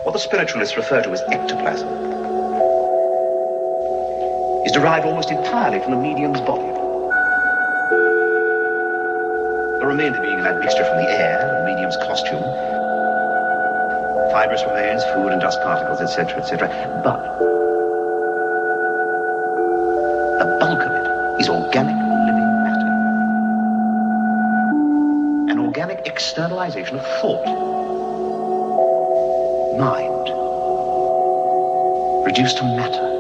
what the spiritualists refer to as ectoplasm, is derived almost entirely from the medium's body. The remainder being an admixture from the air, the medium's costume, fibrous remains, food and dust particles, etc., etc. But the bulk of it is organic living matter. An organic externalization of thought. Mind. Reduced to matter.